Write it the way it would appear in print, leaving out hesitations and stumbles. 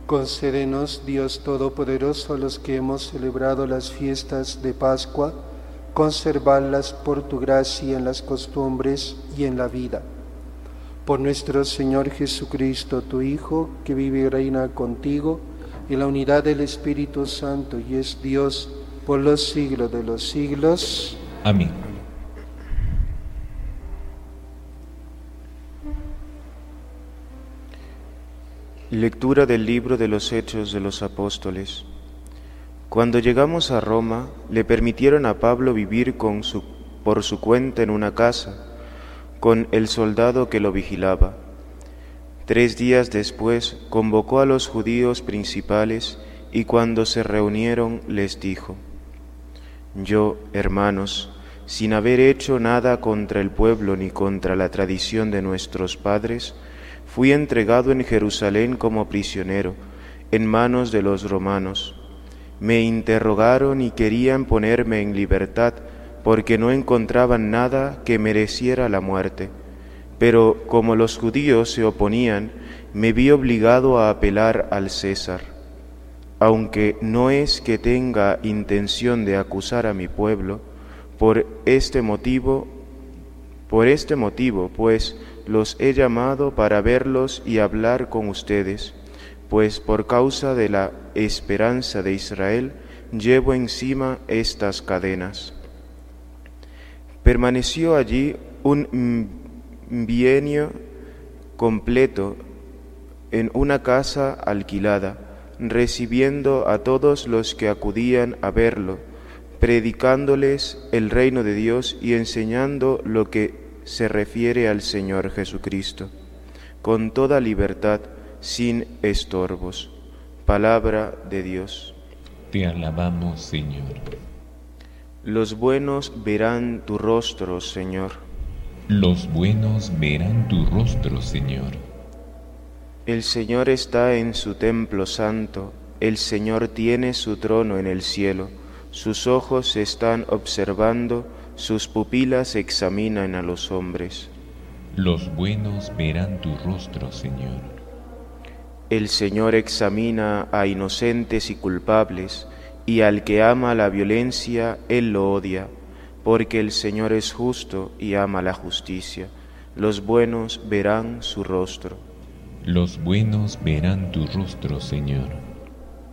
Concédenos, Dios Todopoderoso, a los que hemos celebrado las fiestas de Pascua, conservarlas por tu gracia en las costumbres y en la vida. Por nuestro Señor Jesucristo, tu Hijo, que vive y reina contigo, en la unidad del Espíritu Santo, y es Dios por los siglos de los siglos. Amén. Lectura del libro de los Hechos de los Apóstoles. Cuando llegamos a Roma, le permitieron a Pablo vivir por su cuenta en una casa, con el soldado que lo vigilaba. 3 días después convocó a los judíos principales y cuando se reunieron les dijo: Yo, hermanos, sin haber hecho nada contra el pueblo ni contra la tradición de nuestros padres, fui entregado en Jerusalén como prisionero, en manos de los romanos. Me interrogaron y querían ponerme en libertad, porque no encontraban nada que mereciera la muerte. Pero como los judíos se oponían, me vi obligado a apelar al César. Aunque no es que tenga intención de acusar a mi pueblo, por este motivo, pues, los he llamado para verlos y hablar con ustedes, pues por causa de la esperanza de Israel llevo encima estas cadenas. Permaneció allí un bienio completo en una casa alquilada, recibiendo a todos los que acudían a verlo, predicándoles el reino de Dios y enseñando lo que se refiere al Señor Jesucristo, con toda libertad, sin estorbos. Palabra de Dios. Te alabamos, Señor. Los buenos verán tu rostro, Señor. Los buenos verán tu rostro, Señor. El Señor está en su templo santo, el Señor tiene su trono en el cielo, sus ojos están observando, sus pupilas examinan a los hombres. Los buenos verán tu rostro, Señor. El Señor examina a inocentes y culpables, y al que ama la violencia, Él lo odia, porque el Señor es justo y ama la justicia. Los buenos verán su rostro. Los buenos verán tu rostro, Señor.